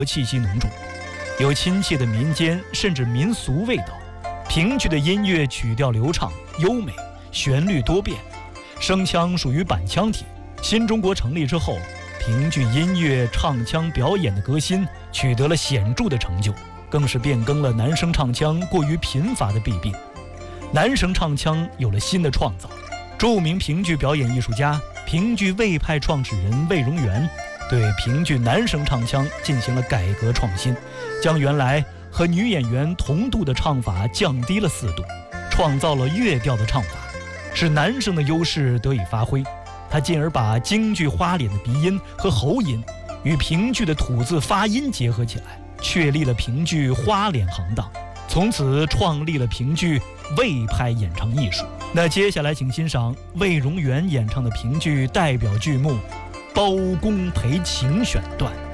气息浓重，有亲切的民间甚至民俗味道。评剧的音乐曲调流畅优美，旋律多变，声腔属于板腔体。新中国成立之后，评剧音乐唱腔表演的革新取得了显著的成就，更是变更了男声唱腔过于贫乏的弊病，男声唱腔有了新的创造。著名评剧表演艺术家、评剧魏派创始人魏荣元对评剧男声唱腔进行了改革创新，将原来和女演员同度的唱法降低了4度，创造了乐调的唱法，使男声的优势得以发挥。他进而把京剧花脸的鼻音和喉音与评剧的吐字发音结合起来，确立了评剧花脸行当，从此创立了评剧魏派演唱艺术。那接下来请欣赏魏荣元演唱的评剧代表剧目《包公赔情》选段。